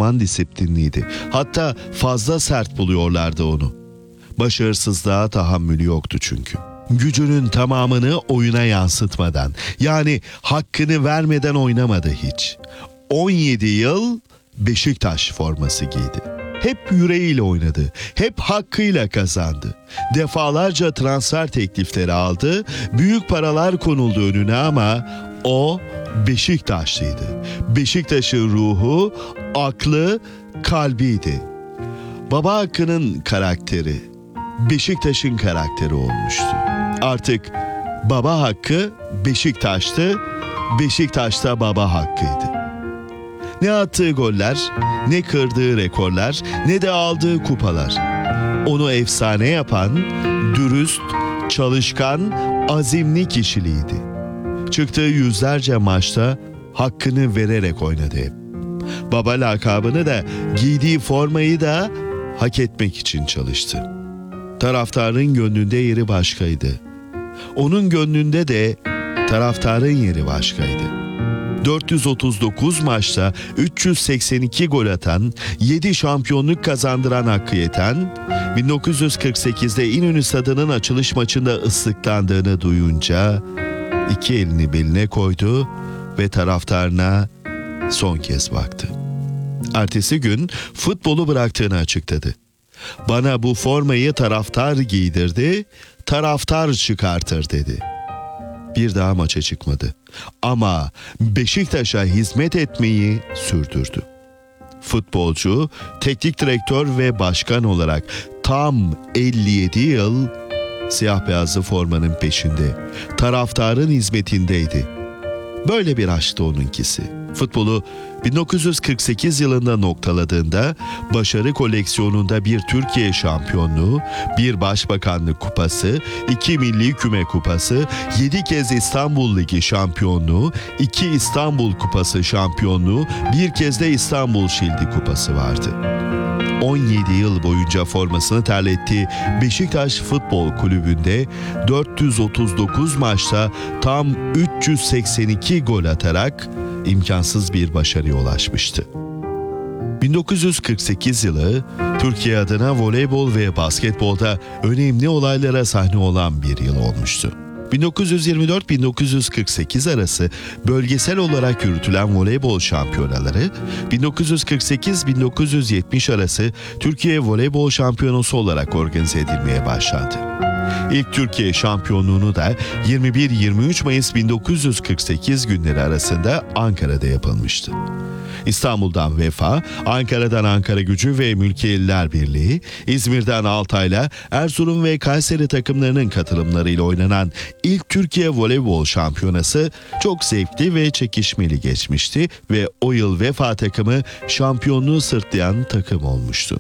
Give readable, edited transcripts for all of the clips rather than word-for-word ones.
antrenman disiplinliydi. Hatta fazla sert buluyorlardı onu. Başarısızlığa tahammülü yoktu çünkü. Gücünün tamamını oyuna yansıtmadan, yani hakkını vermeden oynamadı hiç. 17 yıl Beşiktaş forması giydi. Hep yüreğiyle oynadı, hep hakkıyla kazandı. Defalarca transfer teklifleri aldı, büyük paralar konuldu önüne ama o Beşiktaşlıydı. Beşiktaş'ın ruhu, aklı, kalbiydi. Baba Hakkı'nın karakteri, Beşiktaş'ın karakteri olmuştu. Artık Baba Hakkı Beşiktaş'tı, Beşiktaş'ta Baba Hakkı'ydı. Ne attığı goller, ne kırdığı rekorlar, ne de aldığı kupalar. Onu efsane yapan, dürüst, çalışkan, azimli kişiliğiydi. Çıktığı yüzlerce maçta hakkını vererek oynadı hep. Baba lakabını da, giydiği formayı da hak etmek için çalıştı. Taraftarın gönlünde yeri başkaydı. Onun gönlünde de taraftarın yeri başkaydı. 439 maçta 382 gol atan, 7 şampiyonluk kazandıran Hakkı Yeten, 1948'de İnönü Stadı'nın açılış maçında ıslıklandığını duyunca iki elini beline koydu ve taraftarına son kez baktı. Ertesi gün futbolu bıraktığını açıkladı. Bana bu formayı taraftar giydirdi, taraftar çıkartır dedi. Bir daha maça çıkmadı. Ama Beşiktaş'a hizmet etmeyi sürdürdü. Futbolcu, teknik direktör ve başkan olarak tam 57 yıl siyah beyazlı formanın peşinde, taraftarın hizmetindeydi. Böyle bir aşktı onunkisi. Futbolu 1948 yılında noktaladığında başarı koleksiyonunda bir Türkiye şampiyonluğu, bir başbakanlık kupası, 2 milli küme kupası, 7 kez İstanbul Ligi şampiyonluğu, 2 İstanbul Kupası şampiyonluğu, bir kez de İstanbul Şildi kupası vardı. 17 yıl boyunca formasını terlettiği Beşiktaş Futbol Kulübü'nde 439 maçta tam 382 gol atarak imkansız bir başarıya ulaşmıştı. 1948 yılı Türkiye adına voleybol ve basketbolda önemli olaylara sahne olan bir yıl olmuştu. 1924-1948 arası bölgesel olarak yürütülen voleybol şampiyonaları, 1948-1970 arası Türkiye Voleybol Şampiyonası olarak organize edilmeye başlandı. İlk Türkiye şampiyonluğunu da 21-23 Mayıs 1948 günleri arasında Ankara'da yapılmıştı. İstanbul'dan Vefa, Ankara'dan Ankaragücü ve Mülkiyeliler Birliği, İzmir'den Altay'la Erzurum ve Kayseri takımlarının katılımlarıyla oynanan ilk Türkiye Voleybol Şampiyonası çok zevkli ve çekişmeli geçmişti ve o yıl Vefa takımı şampiyonluğu sırtlayan takım olmuştu.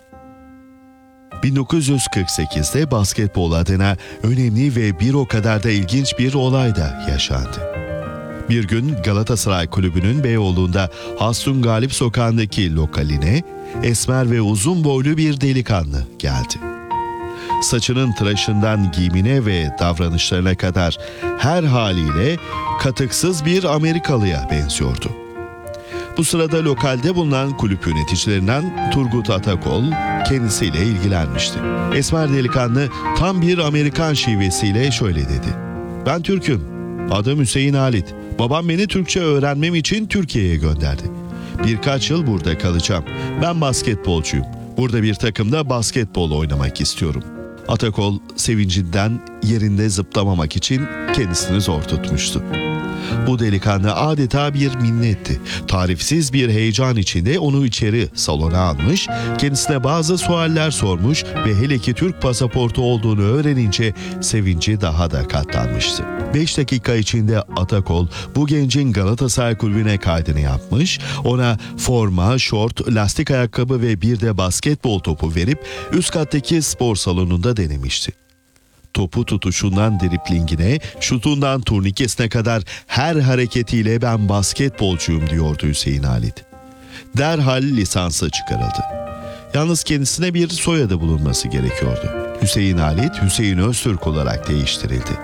1948'de basketbol adına önemli ve bir o kadar da ilginç bir olay da yaşandı. Bir gün Galatasaray Kulübü'nün Beyoğlu'nda Hasdun Galip Sokağı'ndaki lokaline esmer ve uzun boylu bir delikanlı geldi. Saçının tıraşından giyimine ve davranışlarına kadar her haliyle katıksız bir Amerikalıya benziyordu. Bu sırada lokalde bulunan kulüp yöneticilerinden Turgut Atakol kendisiyle ilgilenmişti. Esmer delikanlı tam bir Amerikan şivesiyle şöyle dedi: "Ben Türk'üm. Adım Hüseyin Halit. Babam beni Türkçe öğrenmem için Türkiye'ye gönderdi. Birkaç yıl burada kalacağım. Ben basketbolcuyum. Burada bir takımda basketbol oynamak istiyorum." Atakol sevincinden yerinde zıplamamak için kendisini zor tutmuştu. Bu delikanlı adeta bir minnetti. Tarifsiz bir heyecan içinde onu içeri salona almış, kendisine bazı sualler sormuş ve hele ki Türk pasaportu olduğunu öğrenince sevinci daha da katlanmıştı. 5 dakika içinde Atakol bu gencin Galatasaray Kulübü'ne kaydını yapmış, ona forma, şort, lastik ayakkabı ve bir de basketbol topu verip üst kattaki spor salonunda denemişti. Topu tutuşundan driplingine, şutundan turnikesine kadar her hareketiyle "Ben basketbolcuyum" diyordu Hüseyin Halit. Derhal lisansı çıkarıldı. Yalnız kendisine bir soyadı bulunması gerekiyordu. Hüseyin Halit, Hüseyin Öztürk olarak değiştirildi.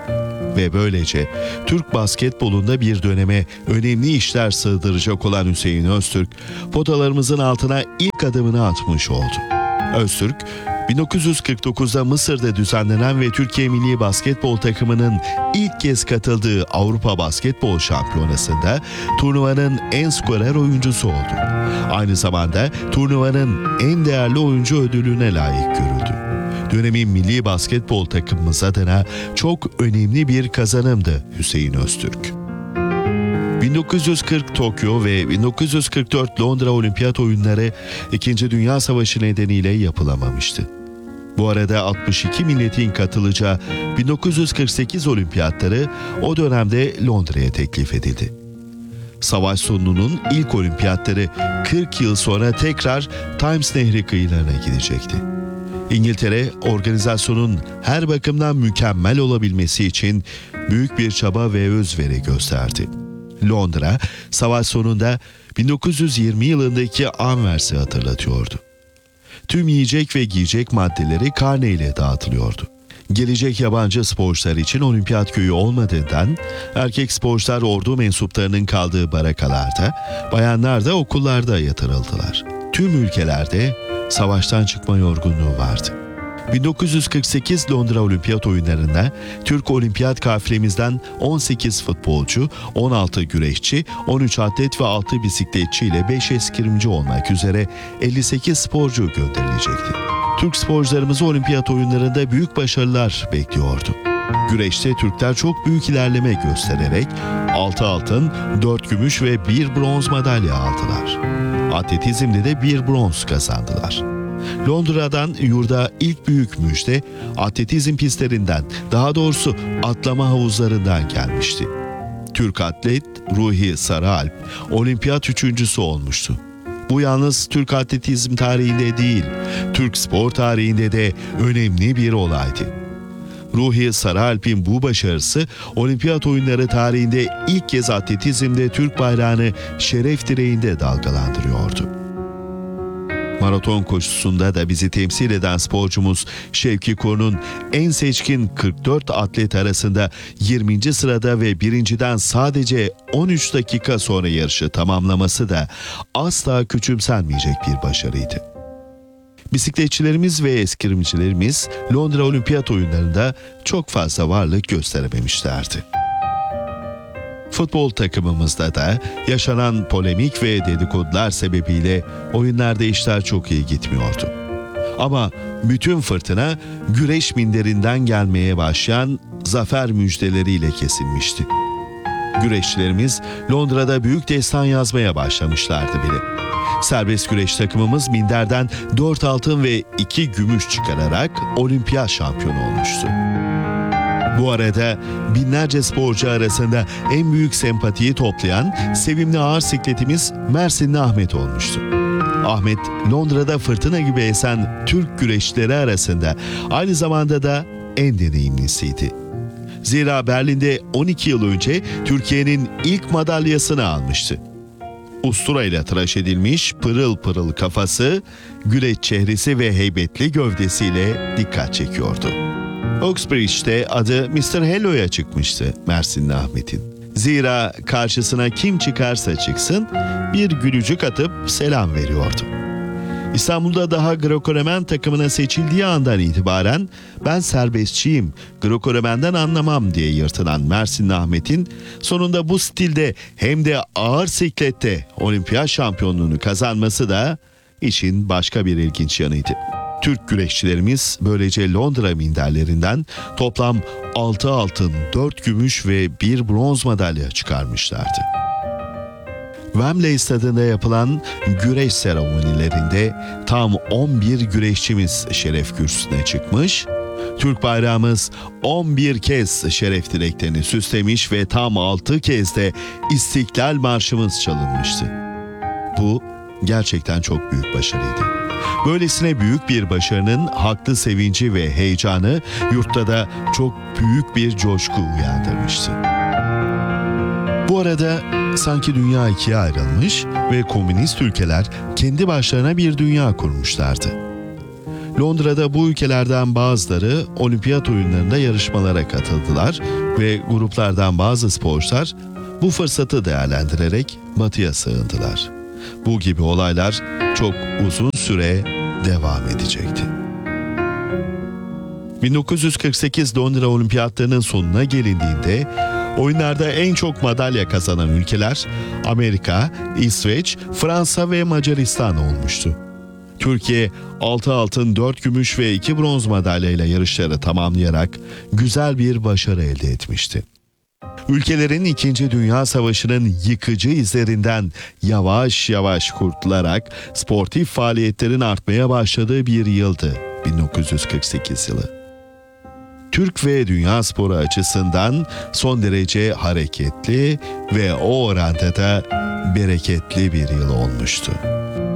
Ve böylece Türk basketbolunda bir döneme önemli işler sığdıracak olan Hüseyin Öztürk, potalarımızın altına ilk adımını atmış oldu. Öztürk, 1949'da Mısır'da düzenlenen ve Türkiye Milli Basketbol takımının ilk kez katıldığı Avrupa Basketbol Şampiyonası'nda turnuvanın en skorer oyuncusu oldu. Aynı zamanda turnuvanın en değerli oyuncu ödülüne layık görüldü. Dönemin milli basketbol takımımız adına çok önemli bir kazanımdı Hüseyin Öztürk. 1940 Tokyo ve 1944 Londra Olimpiyat Oyunları 2. Dünya Savaşı nedeniyle yapılamamıştı. Bu arada 62 milletin katılacağı 1948 Olimpiyatları o dönemde Londra'ya teklif edildi. Savaş sonunun ilk olimpiyatları 40 yıl sonra tekrar Thames Nehri kıyılarına gidecekti. İngiltere, organizasyonun her bakımdan mükemmel olabilmesi için büyük bir çaba ve özveri gösterdi. Londra, savaş sonunda 1920 yılındaki Anvers'i hatırlatıyordu. Tüm yiyecek ve giyecek maddeleri karne ile dağıtılıyordu. Gelecek yabancı sporcular için olimpiyat köyü olmadığından erkek sporcular ordu mensuplarının kaldığı barakalarda, bayanlar da okullarda yatırıldılar. Tüm ülkelerde savaştan çıkma yorgunluğu vardı. 1948 Londra Olimpiyat Oyunları'nda Türk Olimpiyat kafilemizden 18 futbolcu, 16 güreşçi, 13 atlet ve 6 bisikletçi ile 5 eskrimci olmak üzere 58 sporcu gönderilecekti. Türk sporcularımızı olimpiyat oyunlarında büyük başarılar bekliyordu. Güreşte Türkler çok büyük ilerleme göstererek 6 altın, 4 gümüş ve 1 bronz madalya aldılar. Atletizmde de 1 bronz kazandılar. Londra'dan yurda ilk büyük müjde atletizm pistlerinden, daha doğrusu atlama havuzlarından gelmişti. Türk atlet Ruhi Sarıalp olimpiyat üçüncüsü olmuştu. Bu yalnız Türk atletizm tarihinde değil, Türk spor tarihinde de önemli bir olaydı. Ruhi Sarıalp'in bu başarısı olimpiyat oyunları tarihinde ilk kez atletizmde Türk bayrağını şeref direğinde dalgalandırıyordu. Maraton koşusunda da bizi temsil eden sporcumuz Şevki Korun'un en seçkin 44 atlet arasında 20. sırada ve birinciden sadece 13 dakika sonra yarışı tamamlaması da asla küçümsenmeyecek bir başarıydı. Bisikletçilerimiz ve eskrimcilerimiz Londra Olimpiyat Oyunları'nda çok fazla varlık gösterememişlerdi. Futbol takımımızda da yaşanan polemik ve dedikodular sebebiyle oyunlarda işler çok iyi gitmiyordu. Ama bütün fırtına güreş minderinden gelmeye başlayan zafer müjdeleriyle kesilmişti. Güreşçilerimiz Londra'da büyük destan yazmaya başlamışlardı bile. Serbest güreş takımımız minderden 4 altın ve 2 gümüş çıkararak olimpiyat şampiyonu olmuştu. Bu arada binlerce sporcu arasında en büyük sempatiyi toplayan sevimli ağır sikletimiz Mersinli Ahmet olmuştu. Ahmet, Londra'da fırtına gibi esen Türk güreşçileri arasında aynı zamanda da en deneyimlisiydi. Zira Berlin'de 12 yıl önce Türkiye'nin ilk madalyasını almıştı. Usturayla tıraş edilmiş pırıl pırıl kafası, güleç çehresi ve heybetli gövdesiyle dikkat çekiyordu. Oxbridge'de adı Mr. Hello'ya çıkmıştı Mersinli Ahmet'in. Zira karşısına kim çıkarsa çıksın bir gülücük atıp selam veriyordu. İstanbul'da daha Greco-Romen takımına seçildiği andan itibaren ben serbestçiyim, Greco-Romen'den anlamam diye yırtılan Mersinli Ahmet'in sonunda bu stilde hem de ağır siklette olimpiyat şampiyonluğunu kazanması da işin başka bir ilginç yanıydı. Türk güreşçilerimiz böylece Londra minderlerinden toplam 6 altın, 4 gümüş ve 1 bronz madalya çıkarmışlardı. Wembley stadında yapılan güreş seremonilerinde tam 11 güreşçimiz şeref kürsüsüne çıkmış, Türk bayrağımız 11 kez şeref dileklerini süslemiş ve tam 6 kez de İstiklal Marşımız çalınmıştı. Bu gerçekten çok büyük başarıydı. Böylesine büyük bir başarının haklı sevinci ve heyecanı yurtta da çok büyük bir coşku uyandırmıştı. Bu arada sanki dünya ikiye ayrılmış ve komünist ülkeler kendi başlarına bir dünya kurmuşlardı. Londra'da bu ülkelerden bazıları olimpiyat oyunlarında yarışmalara katıldılar ve gruplardan bazı sporcular bu fırsatı değerlendirerek batıya sığındılar. Bu gibi olaylar çok uzun süre devam edecekti. 1948 Londra Olimpiyatlarının sonuna gelindiğinde oyunlarda en çok madalya kazanan ülkeler Amerika, İsveç, Fransa ve Macaristan olmuştu. Türkiye 6 altın, 4 gümüş ve 2 bronz madalyayla yarışları tamamlayarak güzel bir başarı elde etmişti. Ülkelerin 2. Dünya Savaşı'nın yıkıcı izlerinden yavaş yavaş kurtularak sportif faaliyetlerin artmaya başladığı bir yıldı 1948 yılı. Türk ve dünya sporu açısından son derece hareketli ve o oranda da bereketli bir yıl olmuştu.